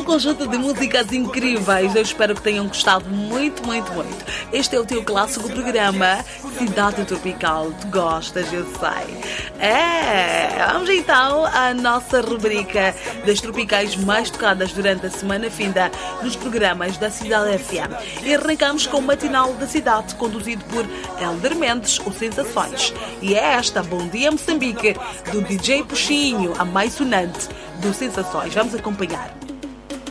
conjunto de músicas incríveis. Eu espero que tenham gostado muito, muito, muito. Este é o teu clássico programa Cidade Tropical. Tu gostas, eu sei. Vamos então à nossa rubrica das tropicais mais tocadas durante a semana finda nos programas da Cidade FM. E arrancamos com o Matinal da Cidade, conduzido por Helder Mendes, o Sensações. E é esta Bom Dia Moçambique, do DJ Puxinho, a mais sonante do Sensações. Vamos acompanhar.